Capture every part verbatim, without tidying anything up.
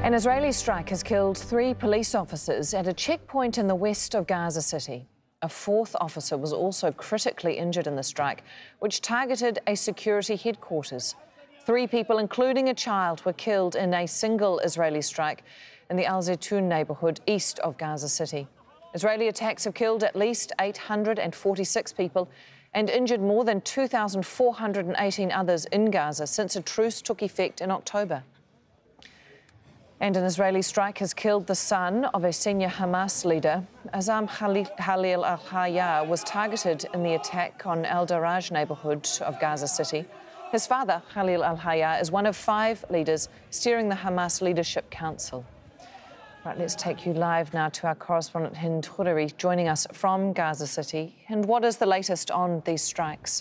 An Israeli strike has killed three police officers at a checkpoint in the west of Gaza City. A fourth officer was also critically injured in the strike, which targeted a security headquarters. Three people, including a child, were killed in a single Israeli strike in the Al Zaytun neighbourhood east of Gaza City. Israeli attacks have killed at least eight hundred forty-six people and injured more than two thousand four hundred eighteen others in Gaza since a truce took effect in October. And an Israeli strike has killed the son of a senior Hamas leader. Azam Khalil al-Hayya was targeted in the attack on Al Daraj neighbourhood of Gaza City. His father, Khalil al-Hayya, is one of five leaders steering the Hamas Leadership Council. Right, let's take you live now to our correspondent Hind Khoureiri joining us from Gaza City. And what is the latest on these strikes?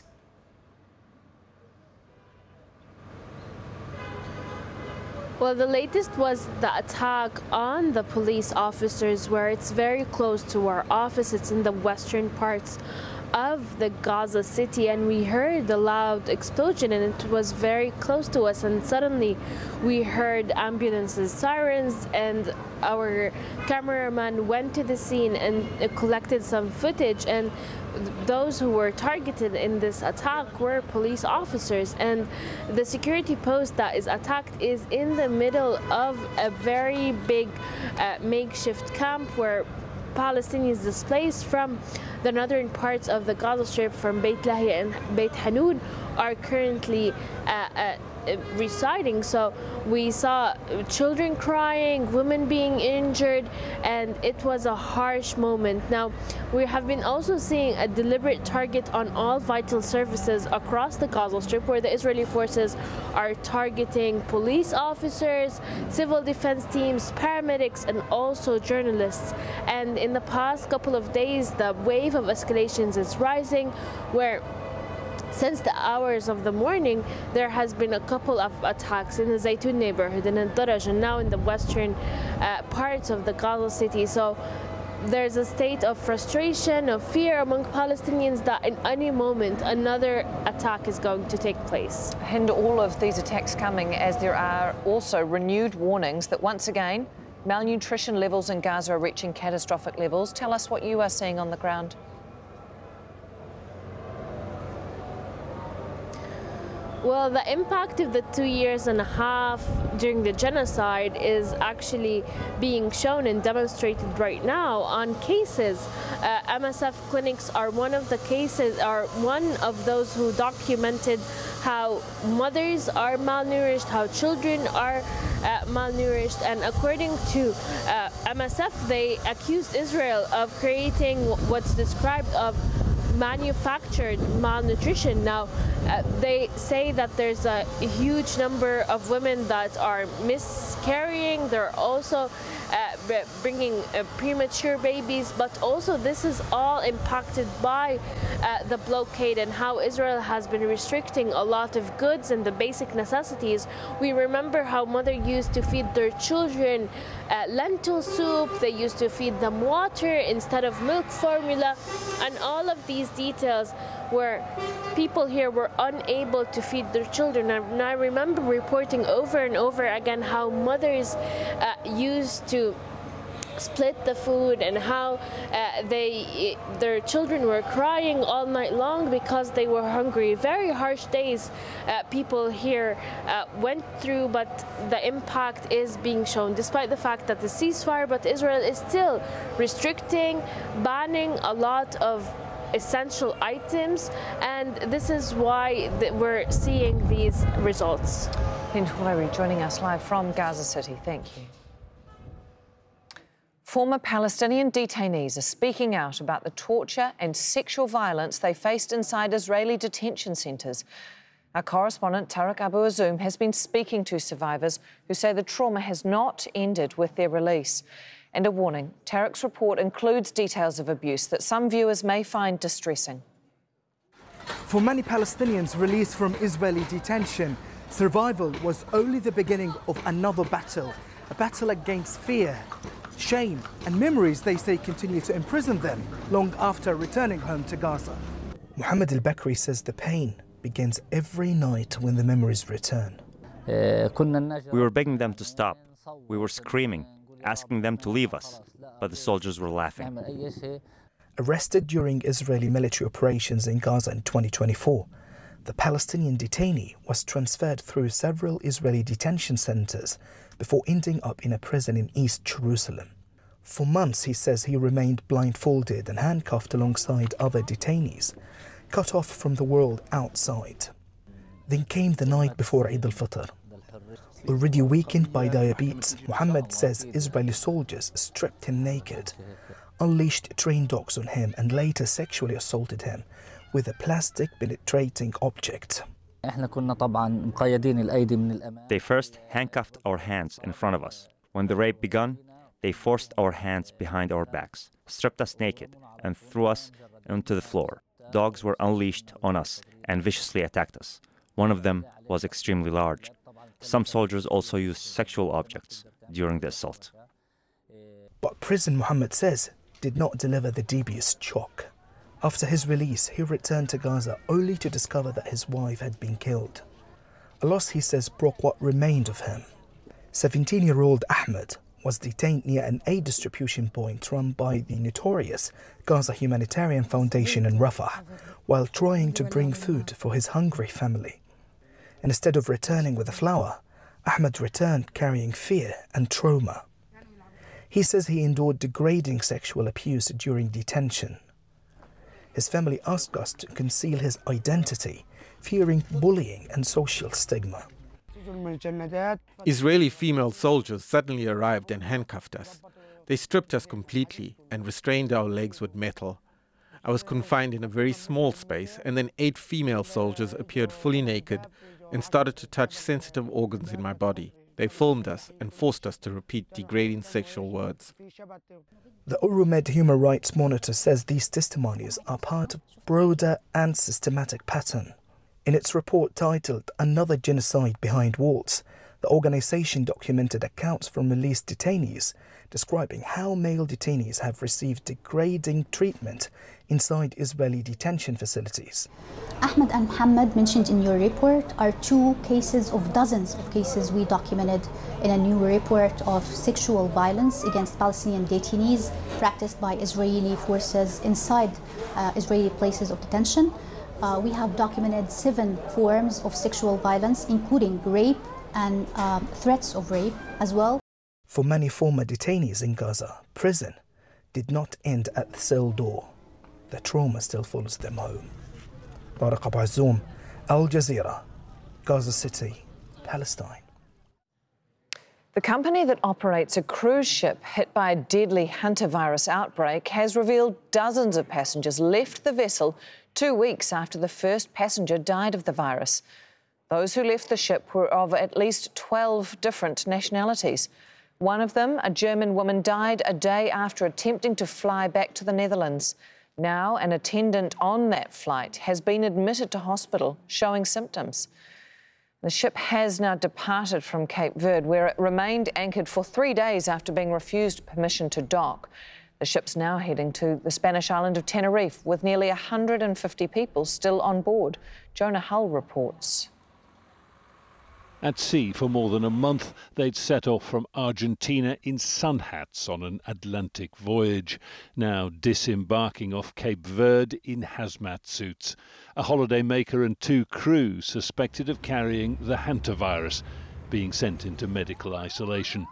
Well, the latest was the attack on the police officers, where it's very close to our office. It's in the western parts of the Gaza City, and we heard the loud explosion, and it was very close to us, and suddenly we heard ambulances, sirens, and our cameraman went to the scene and collected some footage, and those who were targeted in this attack were police officers, and the security post that is attacked is in the middle of a very big uh, makeshift camp where Palestinians displaced from the northern parts of the Gaza Strip, from Beit Lahia and Beit Hanoun, are currently uh, uh, residing. So we saw children crying, women being injured, and it was a harsh moment. Now, we have been also seeing a deliberate target on all vital services across the Gaza Strip, where the Israeli forces are targeting police officers, civil defense teams, paramedics, and also journalists. And in the past couple of days, the wave of escalations is rising, where since the hours of the morning, there has been a couple of attacks in the Zaytun neighborhood, in Al Daraj, and now in the western uh, parts of the Gaza City. So there's a state of frustration, of fear among Palestinians that in any moment another attack is going to take place. And all of these attacks coming as there are also renewed warnings that once again malnutrition levels in Gaza are reaching catastrophic levels. Tell us what you are seeing on the ground. Well, the impact of the two years and a half during the genocide is actually being shown and demonstrated right now on cases. Uh, M S F clinics are one of the cases, are one of those who documented how mothers are malnourished, how children are uh, malnourished, and according to uh, M S F, they accused Israel of creating what's described of manufactured malnutrition. Now, uh, they say that there's a huge number of women that are miscarrying. They're also uh, bringing uh, premature babies, but also this is all impacted by uh, the blockade and how Israel has been restricting a lot of goods and the basic necessities. We remember how mothers used to feed their children uh, lentil soup, they used to feed them water instead of milk formula, and all of these details where people here were unable to feed their children. And I remember reporting over and over again how mothers uh, used to split the food, and how uh, they their children were crying all night long because they were hungry. Very harsh days uh, people here uh, went through, but the impact is being shown despite the fact that the ceasefire, but Israel is still restricting, banning a lot of essential items, and this is why we're seeing these results. Hind Khoureiri joining us live from Gaza City. Thank you. Former Palestinian detainees are speaking out about the torture and sexual violence they faced inside Israeli detention centres. Our correspondent Tarek Abu Azoum has been speaking to survivors who say the trauma has not ended with their release. And a warning, Tarek's report includes details of abuse that some viewers may find distressing. For many Palestinians released from Israeli detention, survival was only the beginning of another battle, a battle against fear, shame and memories they say continue to imprison them long after returning home to Gaza. Mohammed al-Bakri says the pain begins every night when the memories return. We were begging them to stop. We were screaming, asking them to leave us, but the soldiers were laughing. Arrested during Israeli military operations in Gaza in twenty twenty-four, the Palestinian detainee was transferred through several Israeli detention centers before ending up in a prison in East Jerusalem. For months, he says he remained blindfolded and handcuffed alongside other detainees, cut off from the world outside. Then came the night before Eid al-Fitr. Already weakened by diabetes, Muhammad says Israeli soldiers stripped him naked, unleashed trained dogs on him and later sexually assaulted him with a plastic penetrating object. They first handcuffed our hands in front of us. When the rape began, they forced our hands behind our backs, stripped us naked, and threw us onto the floor. Dogs were unleashed on us and viciously attacked us. One of them was extremely large. Some soldiers also used sexual objects during the assault. But prison, Muhammad says, did not deliver the deepest shock. After his release, he returned to Gaza only to discover that his wife had been killed. A loss, he says, broke what remained of him. seventeen-year-old Ahmed was detained near an aid distribution point run by the notorious Gaza Humanitarian Foundation in Rafah while trying to bring food for his hungry family. And instead of returning with a flower, Ahmed returned carrying fear and trauma. He says he endured degrading sexual abuse during detention. His family asked us to conceal his identity, fearing bullying and social stigma. Israeli female soldiers suddenly arrived and handcuffed us. They stripped us completely and restrained our legs with metal. I was confined in a very small space, and then eight female soldiers appeared fully naked and started to touch sensitive organs in my body. They filmed us and forced us to repeat degrading sexual words. The Euromed Human Rights Monitor says these testimonies are part of a broader and systematic pattern. In its report titled Another Genocide Behind Walls, the organization documented accounts from released detainees describing how male detainees have received degrading treatment inside Israeli detention facilities. Ahmed and Muhammad, mentioned in your report, are two cases of dozens of cases we documented in a new report of sexual violence against Palestinian detainees practiced by Israeli forces inside uh, Israeli places of detention. Uh, we have documented seven forms of sexual violence, including rape and um, threats of rape as well. For many former detainees in Gaza, prison did not end at the cell door. The trauma still follows them home. Tariq Abu Azzoum, Al Jazeera, Gaza City, Palestine. The company that operates a cruise ship hit by a deadly hantavirus outbreak has revealed dozens of passengers left the vessel two weeks after the first passenger died of the virus. Those who left the ship were of at least twelve different nationalities. One of them, a German woman, died a day after attempting to fly back to the Netherlands. Now, an attendant on that flight has been admitted to hospital showing symptoms. The ship has now departed from Cape Verde, where it remained anchored for three days after being refused permission to dock. The ship's now heading to the Spanish island of Tenerife, with nearly one hundred fifty people still on board. Jonah Hull reports. At sea for more than a month, they'd set off from Argentina in sun hats on an Atlantic voyage, now disembarking off Cape Verde in hazmat suits. A holidaymaker and two crew suspected of carrying the hantavirus, being sent into medical isolation.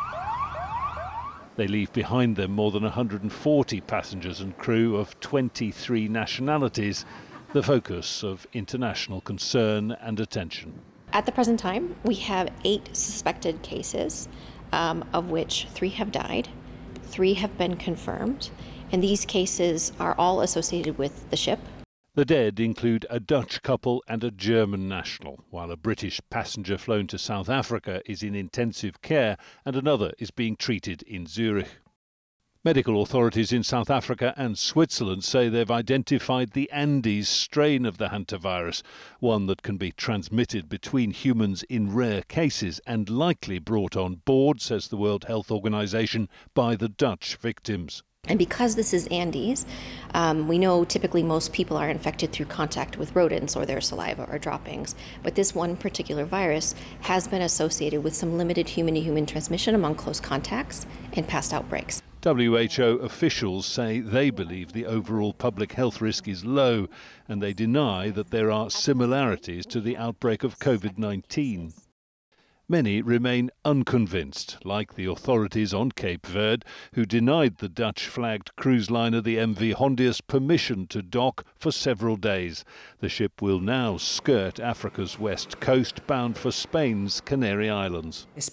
They leave behind them more than one hundred forty passengers and crew of twenty-three nationalities, the focus of international concern and attention. At the present time, we have eight suspected cases, um, of which three have died, three have been confirmed, and these cases are all associated with the ship. The dead include a Dutch couple and a German national, while a British passenger flown to South Africa is in intensive care and another is being treated in Zurich. Medical authorities in South Africa and Switzerland say they've identified the Andes strain of the hantavirus, one that can be transmitted between humans in rare cases and likely brought on board, says the World Health Organization, by the Dutch victims. And because this is Andes, um, we know typically most people are infected through contact with rodents or their saliva or droppings. But this one particular virus has been associated with some limited human-to-human transmission among close contacts and past outbreaks. W H O officials say they believe the overall public health risk is low, and they deny that there are similarities to the outbreak of COVID nineteen. Many remain unconvinced, like the authorities on Cape Verde, who denied the Dutch-flagged cruise liner the M V Hondius permission to dock for several days. The ship will now skirt Africa's west coast, bound for Spain's Canary Islands. It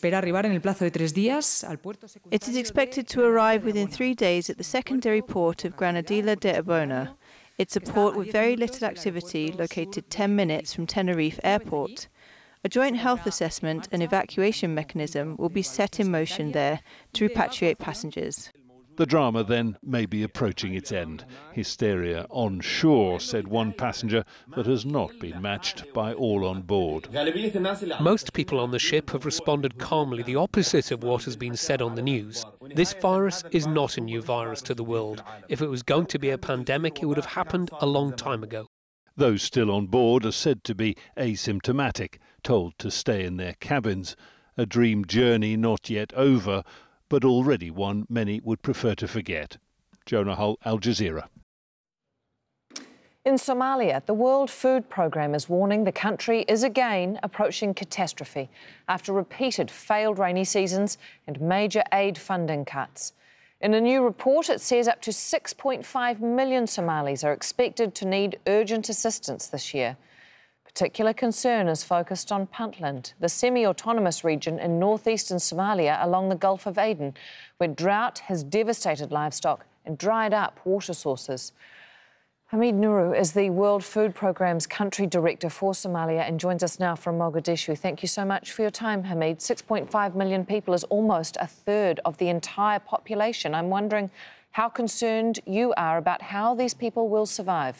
is expected to arrive within three days at the secondary port of Granadilla de Abona. It's a port with very little activity, located ten minutes from Tenerife Airport. A joint health assessment and evacuation mechanism will be set in motion there to repatriate passengers. The drama then may be approaching its end. Hysteria on shore, said one passenger, that has not been matched by all on board. Most people on the ship have responded calmly, the opposite of what has been said on the news. This virus is not a new virus to the world. If it was going to be a pandemic, it would have happened a long time ago. Those still on board are said to be asymptomatic, told to stay in their cabins. A dream journey not yet over, but already one many would prefer to forget. Jonah Hull, Al Jazeera. In Somalia, the World Food Programme is warning the country is again approaching catastrophe after repeated failed rainy seasons and major aid funding cuts. In a new report, it says up to six point five million Somalis are expected to need urgent assistance this year. Particular concern is focused on Puntland, the semi-autonomous region in northeastern Somalia along the Gulf of Aden, where drought has devastated livestock and dried up water sources. Hamid Nuru is the World Food Programme's country director for Somalia and joins us now from Mogadishu. Thank you so much for your time, Hamid. six point five million people is almost a third of the entire population. I'm wondering how concerned you are about how these people will survive.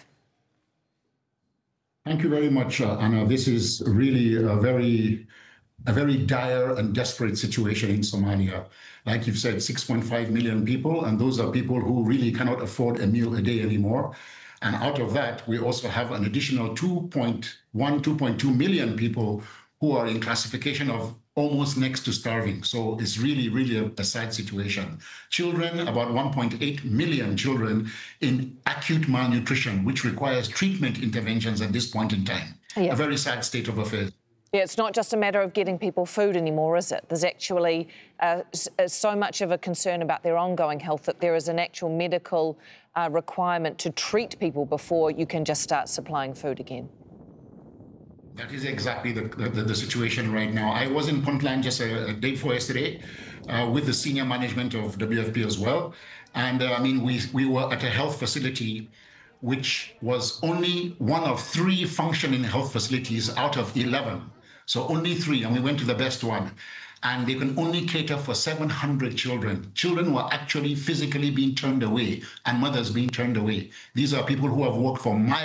Thank you very much, uh, Anna. This is really a very, a very dire and desperate situation in Somalia. Like you've said, six point five million people, and those are people who really cannot afford a meal a day anymore. And out of that, we also have an additional two point one, two point two million people who are in classification of almost next to starving. So it's really, really a, a sad situation. Children, about one point eight million children in acute malnutrition, which requires treatment interventions at this point in time. Yeah. A very sad state of affairs. Yeah, it's not just a matter of getting people food anymore, is it? There's actually uh, so much of a concern about their ongoing health that there is an actual medical uh, requirement to treat people before you can just start supplying food again. That is exactly the, the, the situation right now. I was in Puntland just a, a day before yesterday uh, with the senior management of W F P as well. And uh, I mean, we, we were at a health facility which was only one of three functioning health facilities out of eleven. So only three, and we went to the best one. And they can only cater for seven hundred children. Children were actually physically being turned away and mothers being turned away. These are people who have worked for miles